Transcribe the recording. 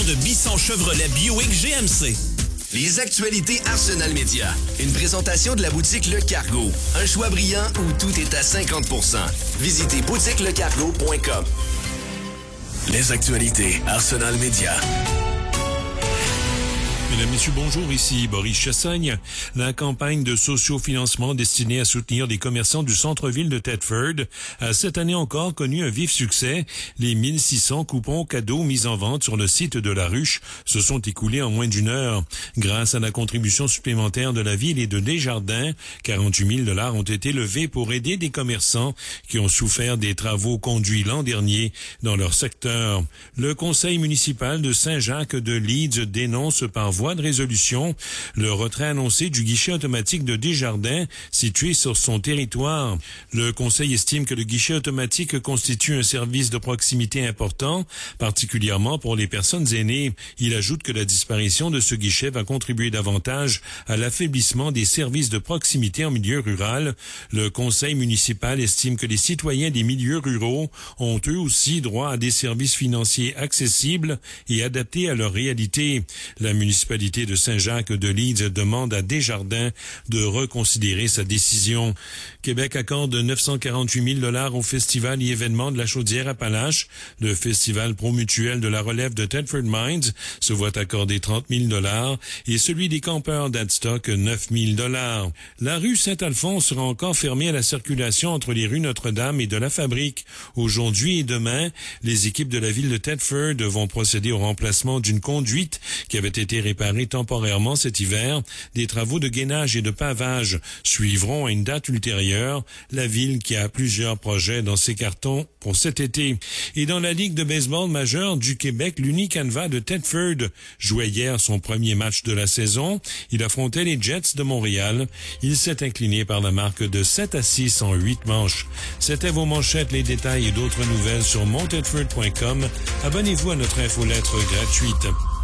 de Bisson Chevrolet Buick GMC. Les actualités Arsenal Média. Une présentation de la boutique Le Cargo. Un choix brillant où tout est à 50%. Visitez boutiquelecargo.com. Les actualités Arsenal Média. Mesdames, Messieurs, bonjour, ici Boris Chassagne. La campagne de sociofinancement destinée à soutenir les commerçants du centre-ville de Thetford a cette année encore connu un vif succès. Les 1600 coupons cadeaux mis en vente sur le site de La Ruche se sont écoulés en moins d'une heure. Grâce à la contribution supplémentaire de la ville et de Desjardins, 48 000 $ ont été levés pour aider des commerçants qui ont souffert des travaux conduits l'an dernier dans leur secteur. Le conseil municipal de Saint-Jacques de Leeds dénonce par voie de résolution le retrait annoncé du guichet automatique de Desjardins situé sur son territoire. Le conseil estime que le guichet automatique constitue un service de proximité important, particulièrement pour les personnes aînées. Il ajoute que la disparition de ce guichet va contribuer davantage à l'affaiblissement des services de proximité en milieu rural. Le conseil municipal estime que les citoyens des milieux ruraux ont eux aussi droit à des services financiers accessibles et adaptés à leur réalité. La municipalité de Saint-Jacques de Leeds demande à Desjardins de reconsidérer sa décision. Québec accorde 948 000 $ au festival et événements de la Chaudière-Appalaches. Le festival Promutuel de la relève de Thetford Mines se voit accorder 30 000 $ et celui des campeurs d'Adstock 9 000 $. La rue Saint-Alphonse sera encore fermée à la circulation entre les rues Notre-Dame et de la Fabrique. Aujourd'hui et demain, les équipes de la ville de Thetford vont procéder au remplacement d'une conduite qui avait été réparée temporairement cet hiver. Des travaux de gainage et de pavage suivront à une date ultérieure. La ville qui a plusieurs projets dans ses cartons pour cet été. Et dans la Ligue de baseball majeure du Québec, l'Unicanva de Thetford jouait hier son premier match de la saison. Il affrontait les Jets de Montréal. Il s'est incliné par la marque de 7-6 en 8 manches. C'était vos manchettes, les détails et d'autres nouvelles sur montedford.com. Abonnez-vous à notre infolettre gratuite.